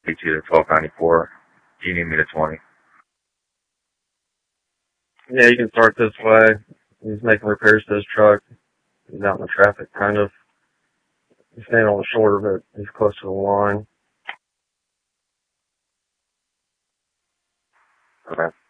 Get you to 1294. Do you need me to 20? Yeah, you can start this way. He's making repairs to his truck. He's out in the traffic, kind of. He's staying on the shoulder, but he's close to the line. Okay.